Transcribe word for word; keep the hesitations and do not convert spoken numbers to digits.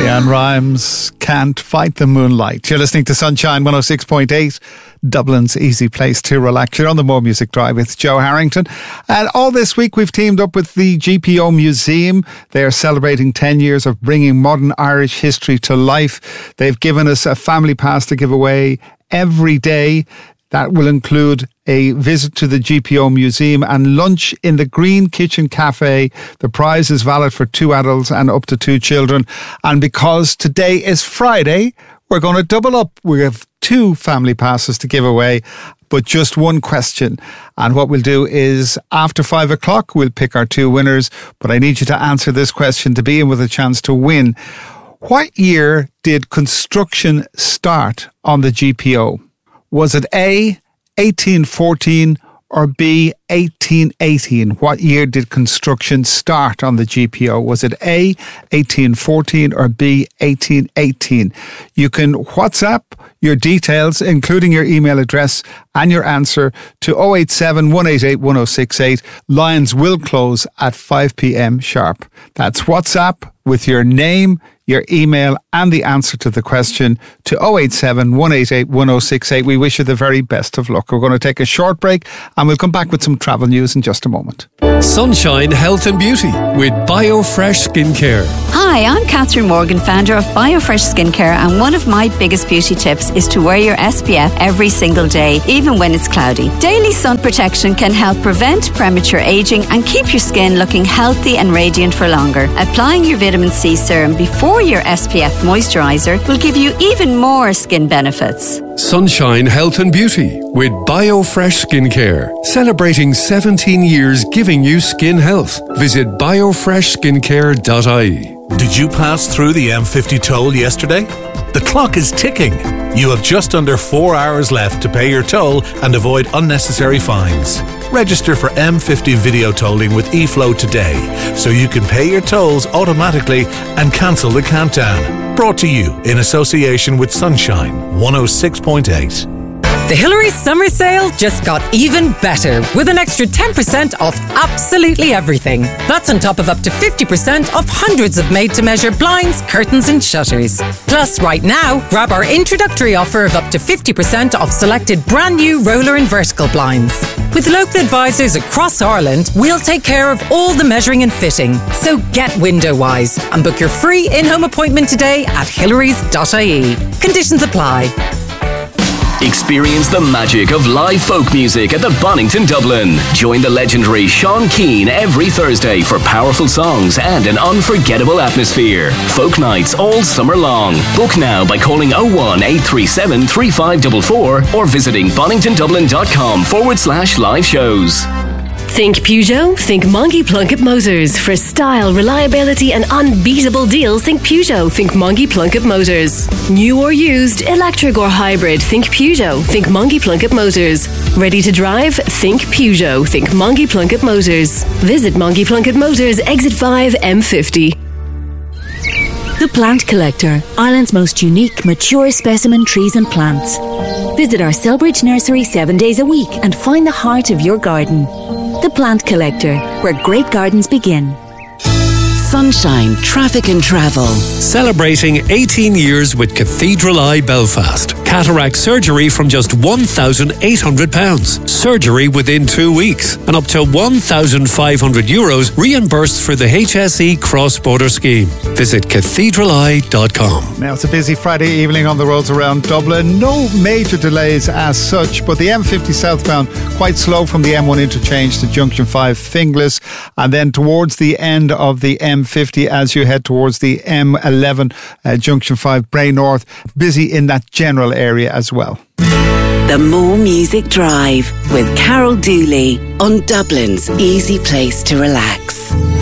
Leanne Rimes, Can't Fight the Moonlight. You're listening to Sunshine one oh six point eight, Dublin's easy place to relax. You're on the More Music Drive with Joe Harrington. And all this week we've teamed up with the G P O Museum. They are celebrating ten years of bringing modern Irish history to life. They've given us a family pass to give away every day. That will include a visit to the G P O Museum and lunch in the Green Kitchen Cafe. The prize is valid for two adults and up to two children. And because today is Friday, we're going to double up. We have two family passes to give away, but just one question. And what we'll do is after five o'clock, we'll pick our two winners. But I need you to answer this question to be in with a chance to win. What year did construction start on the G P O? Was it A, eighteen fourteen, or B, eighteen eighteen? What year did construction start on the G P O? Was it A, eighteen fourteen, or B, eighteen eighteen? You can WhatsApp your details, including your email address and your answer, to oh eight seven, one eight eight, one oh six eight. Lines will close at five p.m. sharp. That's WhatsApp with your name, your email and the answer to the question to oh eight seven, one eight eight, one oh six eight. We wish you the very best of luck. We're going to take a short break and we'll come back with some travel news in just a moment. Sunshine Health and Beauty with BioFresh Skincare. Hi, I'm Catherine Morgan, founder of BioFresh Skincare, and one of my biggest beauty tips is to wear your S P F every single day, even when it's cloudy. Daily sun protection can help prevent premature aging and keep your skin looking healthy and radiant for longer. Applying your vitamin C serum before your S P F moisturiser will give you even more skin benefits. Sunshine Health and Beauty with BioFresh Skincare. Celebrating seventeen years giving you skin health. Visit biofresh skincare dot I E. Did you pass through the M fifty toll yesterday? The clock is ticking. You have just under four hours left to pay your toll and avoid unnecessary fines. Register for M fifty video tolling with eFlow today so you can pay your tolls automatically and cancel the countdown. Brought to you in association with Sunshine one oh six point eight. The Hillary's summer sale just got even better with an extra ten percent off absolutely everything. That's on top of up to fifty percent off hundreds of made-to-measure blinds, curtains and shutters. Plus, right now, grab our introductory offer of up to fifty percent off selected brand new roller and vertical blinds. With local advisors across Ireland, we'll take care of all the measuring and fitting. So get window-wise and book your free in-home appointment today at hillarys dot I E. Conditions apply. Experience the magic of live folk music at the Bonington Dublin. Join the legendary Sean Keane every Thursday for powerful songs and an unforgettable atmosphere. Folk nights all summer long. Book now by calling oh one, eight three seven, three five four four or visiting boningtondublin.com forward slash live shows. Think Peugeot? Think Monkey Plunkett Motors. For style, reliability and unbeatable deals, think Peugeot. Think Monkey Plunkett Motors. New or used, electric or hybrid, think Peugeot. Think Monkey Plunkett Motors. Ready to drive? Think Peugeot. Think Monkey Plunkett Motors. Visit Monkey Plunkett Motors, exit five, M fifty. The Plant Collector, Ireland's most unique, mature specimen trees and plants. Visit our Selbridge nursery seven days a week and find the heart of your garden. The Plant Collector, where great gardens begin. Sunshine, Traffic and Travel. Celebrating eighteen years with Cathedral Eye Belfast. Cataract surgery from just one thousand eight hundred pounds. Surgery within two weeks. And up to one thousand five hundred euros reimbursed for the H S E cross-border scheme. Visit cathedral eye dot com. Now it's a busy Friday evening on the roads around Dublin. No major delays as such, but the M fifty southbound quite slow from the M one interchange to Junction five Finglas, and then towards the end of the M fifty as you head towards the M eleven uh, Junction five Bray North, busy in that general area as well. The More Music Drive with Carol Dooley on Dublin's easy place to relax.